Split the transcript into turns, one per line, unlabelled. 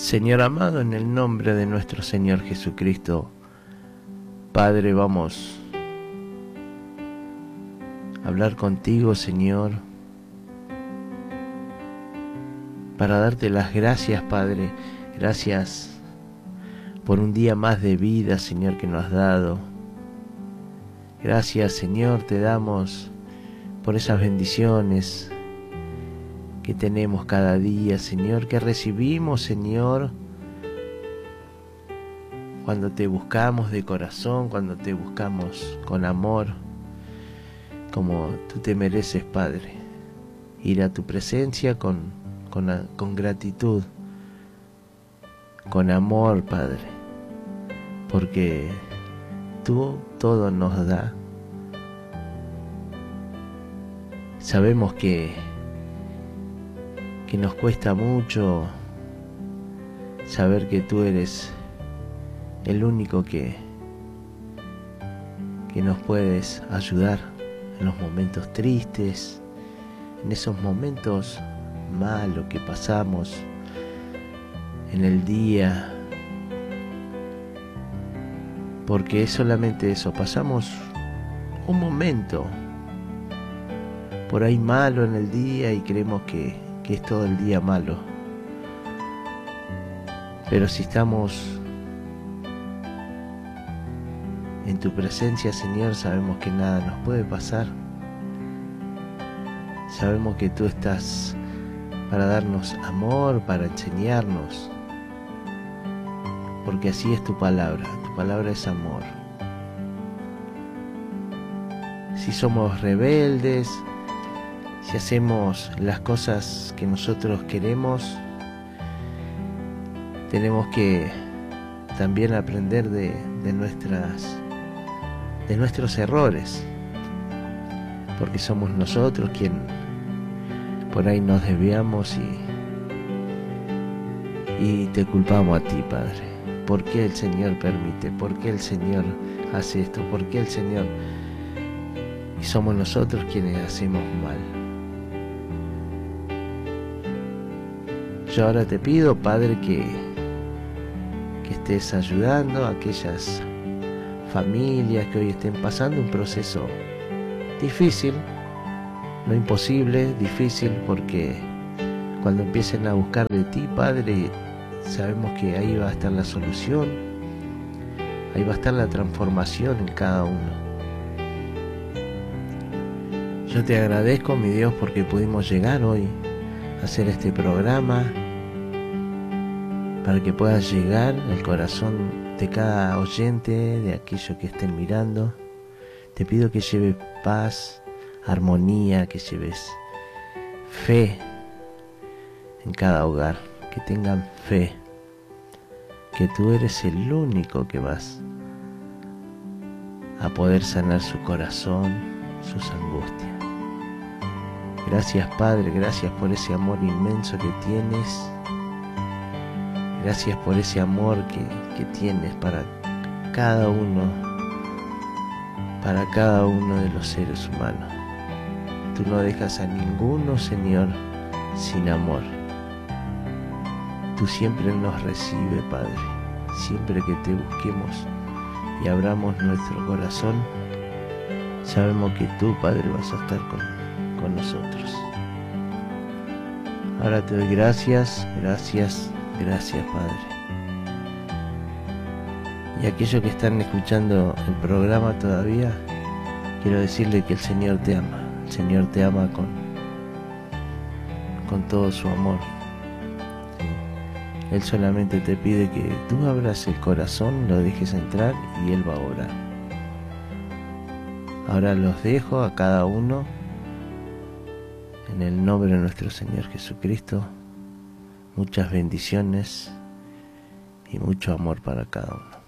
Señor amado, en el nombre de nuestro Señor Jesucristo, Padre, vamos a hablar contigo, Señor, para darte las gracias, Padre. Gracias por un día más de vida, Señor, que nos has dado. Gracias, Señor, te damos por esas bendiciones que tenemos cada día, Señor, que recibimos, Señor, cuando te buscamos de corazón, cuando te buscamos con amor, como tú te mereces, Padre. Ir a tu presencia con gratitud, con amor, Padre, porque tú todo nos da. Sabemos que nos cuesta mucho saber que tú eres el único que nos puedes ayudar en los momentos tristes, en esos momentos malos que pasamos en el día, porque es solamente eso, pasamos un momento por ahí malo en el día y creemos que es todo el día malo. Pero si estamos en tu presencia, Señor, sabemos que nada nos puede pasar. Sabemos que tú estás para darnos amor, para enseñarnos, porque así es tu palabra es amor. Si somos rebeldes, si hacemos las cosas que nosotros queremos, tenemos que también aprender de nuestros errores, porque somos nosotros quien por ahí nos desviamos y te culpamos a ti, Padre. ¿Por qué el Señor permite? ¿Por qué el Señor hace esto? ¿Por qué el Señor? Y somos nosotros quienes hacemos mal. Yo ahora te pido, Padre, que estés ayudando a aquellas familias que hoy estén pasando un proceso difícil, no imposible, difícil, porque cuando empiecen a buscar de ti, Padre, sabemos que ahí va a estar la solución, ahí va a estar la transformación en cada uno. Yo te agradezco, mi Dios, porque pudimos llegar hoy a hacer este programa, para que pueda llegar al corazón de cada oyente, de aquellos que estén mirando. Te pido que lleves paz, armonía, que lleves fe en cada hogar, que tengan fe, que tú eres el único que vas a poder sanar su corazón, sus angustias. Gracias, Padre, gracias por ese amor inmenso que tienes. Gracias por ese amor que tienes para cada uno de los seres humanos. Tú no dejas a ninguno, Señor, sin amor. Tú siempre nos recibes, Padre. Siempre que te busquemos y abramos nuestro corazón, sabemos que tú, Padre, vas a estar con nosotros. Ahora te doy gracias, Padre. Y aquellos que están escuchando el programa todavía, quiero decirle que el Señor te ama. El Señor te ama con todo su amor. Él solamente te pide que tú abras el corazón, lo dejes entrar y Él va a orar. Ahora los dejo a cada uno en el nombre de nuestro Señor Jesucristo. Muchas bendiciones y mucho amor para cada uno.